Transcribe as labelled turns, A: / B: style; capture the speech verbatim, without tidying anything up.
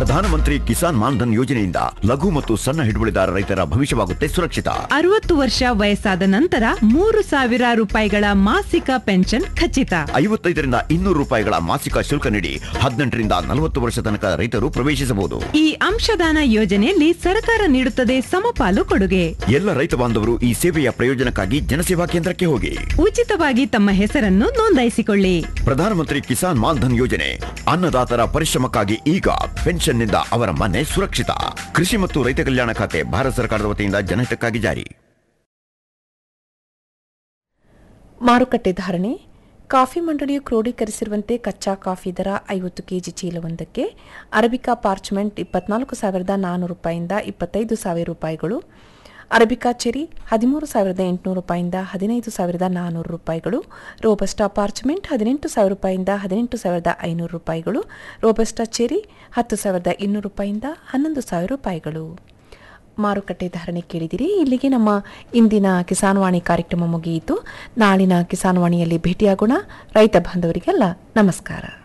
A: ಪ್ರಧಾನಮಂತ್ರಿ ಕಿಸಾನ್ ಮಾನ್ಧನ್ ಯೋಜನೆಯಿಂದ ಲಘು ಮತ್ತು ಸಣ್ಣ ಹಿಡುವಳಿದಾರ ರೈತರ ಭವಿಷ್ಯವಾಗುತ್ತೆ ಸುರಕ್ಷಿತ.
B: ಅರವತ್ತು ವರ್ಷ ವಯಸ್ಸಾದ ನಂತರ ಮೂರು ಸಾವಿರ ರೂಪಾಯಿಗಳ ಮಾಸಿಕ ಪೆನ್ಷನ್ ಖಚಿತ.
A: ಐವತ್ತೈದರಿಂದ ಇನ್ನೂರು ರೂಪಾಯಿಗಳ ಮಾಸಿಕ ಶುಲ್ಕ ನೀಡಿ ಹದಿನೆಂಟರಿಂದ ನಲವತ್ತು ವರ್ಷ ತನಕ ರೈತರು ಪ್ರವೇಶಿಸಬಹುದು.
B: ಈ ಅಂಶದಾನ ಯೋಜನೆಯಲ್ಲಿ ಸರ್ಕಾರ ನೀಡುತ್ತದೆ ಸಮಪಾಲು ಕೊಡುಗೆ.
A: ಎಲ್ಲ ರೈತ ಬಾಂಧವರು ಈ ಸೇವೆಯ ಪ್ರಯೋಜನಕ್ಕಾಗಿ ಜನಸೇವಾ ಕೇಂದ್ರಕ್ಕೆ ಹೋಗಿ
B: ಉಚಿತವಾಗಿ ತಮ್ಮ ಹೆಸರನ್ನು ನೋಂದಾಯಿಸಿಕೊಳ್ಳಿ.
A: ಪ್ರಧಾನಮಂತ್ರಿ ಕಿಸಾನ್ ಮಾನ್ಧನ್ ಯೋಜನೆ ಅನ್ನದಾತರ ಪರಿಶ್ರಮಕ್ಕಾಗಿ ಈಗ ಪೆನ್ಷನ್ನಿಂದ ಅವರ ಮನೆ ಸುರಕ್ಷಿತ. ಕೃಷಿ ಮತ್ತು ರೈತ ಕಲ್ಯಾಣ ಖಾತೆ ಭಾರತ ಸರ್ಕಾರದ ವತಿಯಿಂದ ಜನಹಿತಕ್ಕಾಗಿ ಜಾರಿ.
C: ಮಾರುಕಟ್ಟೆ ಧಾರಣೆ. ಕಾಫಿ ಮಂಡಳಿಯು ಕ್ರೋಢೀಕರಿಸಿರುವಂತೆ ಕಚ್ಚಾ ಕಾಫಿ ದರ ಐವತ್ತು ಕೆಜಿ ಚೀಲವೊಂದಕ್ಕೆ ಅರಬಿಕಾ ಪಾರ್ಚ್ಮೆಂಟ್ ಇಪ್ಪತ್ನಾಲ್ಕು ಸಾವಿರದ ನಾನ್ನೂರು ರೂಪಾಯಿಂದ ಇಪ್ಪತ್ತೈದು ಸಾವಿರ ರೂಪಾಯಿಗಳು, ಅರಬಿಕಾ ಚೆರಿ ಹದಿಮೂರು ಸಾವಿರದ ಎಂಟುನೂರು ರೂಪಾಯಿಂದ ಹದಿನೈದು ಸಾವಿರದ ನಾನ್ನೂರು ರೂಪಾಯಿಗಳು, ರೋಬಸ್ಟಾ ಪಾರ್ಚ್ಮೆಂಟ್ ಹದಿನೆಂಟು ಸಾವಿರ ರೂಪಾಯಿಂದ ಹದಿನೆಂಟು ಸಾವಿರದ ಐನೂರು ರೂಪಾಯಿಗಳು, ರೋಬಸ್ಟಾ ಚೆರಿ ಹತ್ತು ಸಾವಿರದ ಇನ್ನೂರು ರೂಪಾಯಿಂದ ಹನ್ನೊಂದು ಸಾವಿರ ರೂಪಾಯಿಗಳು. ಮಾರುಕಟ್ಟೆ ಧಾರಣೆ ಕೇಳಿದಿರಿ. ಇಲ್ಲಿಗೆ ನಮ್ಮ ಇಂದಿನ ಕಿಸಾನ್ವಾಣಿ ಕಾರ್ಯಕ್ರಮ ಮುಗಿಯಿತು. ನಾಳಿನ ಕಿಸಾನ್ವಾಣಿಯಲ್ಲಿ ಭೇಟಿಯಾಗೋಣ. ರೈತ ಬಾಂಧವರಿಗೆಲ್ಲ ನಮಸ್ಕಾರ.